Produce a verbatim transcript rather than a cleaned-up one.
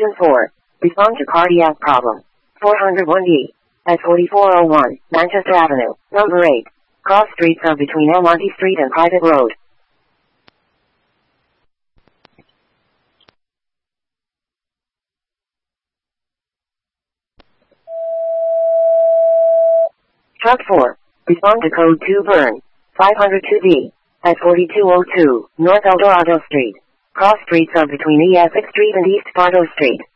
Engine four. Respond to cardiac problem. four oh one D. At forty-four oh one, Manchester Avenue, number eight. Cross streets are between El Monte Street and Private Road. Truck four. Respond to code two burn. five oh two B. At forty-two oh two, North Eldorado Street. Cross streets are between E Essex Street and East Fargo Street.